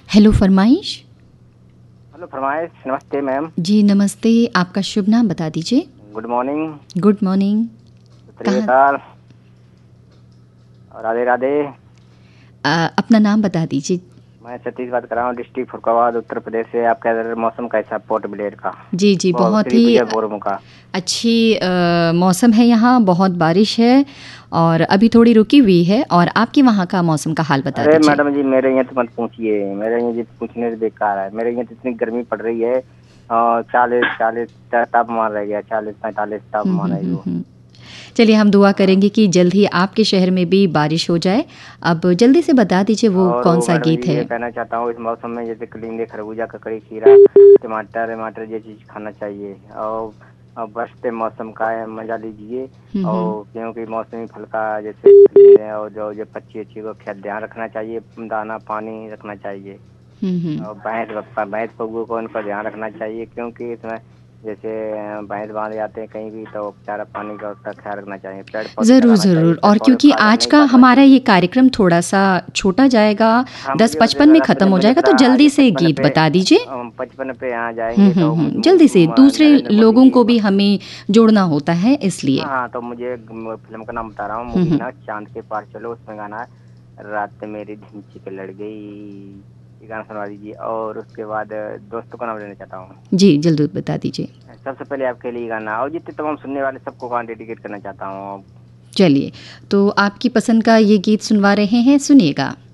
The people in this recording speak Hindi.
हेलो फरमाइश। हेलो फरमाइश। नमस्ते मैम। जी नमस्ते, आपका शुभ नाम बता दीजिए। Good morning. Good morning. सत श्री कहाँ? अकाल और राधे राधे। अपना नाम बता दीजिए। मैं सतीश बात कर रहा हूँ, डिस्ट्रिक्ट फरुखाबाद, उत्तर प्रदेश से। आपका इधर मौसम कैसा है? पोर्ट ब्लेयर का, जी जी, बहुत श्री ही विजयपुरम का। अच्छी मौसम है यहाँ, बहुत बारिश है और अभी थोड़ी रुकी हुई है। और आपके वहाँ का मौसम का हाल बता अरे दीजिए। मैडम जी, मेरे यहाँ तो मत पूछिए। मेरे यहाँ जी पूछने से बेकार है। मेरे यहाँ तो इतनी गर्मी पड़ रही है, 40 तापमान रह गया, 40-45 तापमान है जो। चलिए हम दुआ करेंगे कि जल्द ही आपके शहर में भी बारिश हो जाए। अब जल्दी से बता दीजिए वो और कौन वो सा मैडम गीत जी, है। ये कहना चाहता हूँ, इस मौसम में जैसे कलिंदे, खरबूजा, ककड़ी, खीरा, टमाटर टमाटर ये चीज़ खाना चाहिए। और बरसते मौसम का मजा लीजिए। हम्म और क्योंकि मौसमी फल का जैसे कलिंदे और जो पक्षी अच्छी को ध्यान रखना चाहिए, दाना पानी रखना चाहिए। हम्म। और भैंस पग्गू को उनका ध्यान रखना चाहिए, क्योंकि इसमें जैसे भैंस बांध जाते हैं कहीं भी, तो चारा पानी का उसका ख्याल रखना चाहिए। पेड़ पौधे ज़रूर लगाना चाहिए, ज़रूर। पेड़ और पौधे क्योंकि काट आज नहीं का काटना हमारा चाहिए। ये कार्यक्रम थोड़ा सा छोटा जाएगा, हाँ, दस मुझे पचपन में ख़त्म हो मुझे जाएगा, थोड़ा तो आज जल्दी से 55 गीत पे बता दीजिए। 55 पे यहाँ जाएंगे तो मुझे जल्दी से दूसरे नरेंद्र मोदी लोगों की। को भी हमें जोड़ना होता है इसलिए। हाँ हाँ, तो मुझे फिल्म का नाम बता रहा हूँ, हम्म मूवी हम्म। ना चांद के पार चलो, उसमें गाना है रात मेरी ढिंची के लड़ गई। ये गाना सुनवा दीजिए। और उसके बाद दोस्तों का नाम लेना चाहता हूँ। जी जल्दी बता दीजिए। सबसे पहले आपके लिए गाना, और जितने तमाम सुनने वाले सबको गाना डेडिकेट करना चाहता हूँ। चलिए, तो आपकी पसंद का ये गीत सुनवा रहे हैं, सुनिएगा।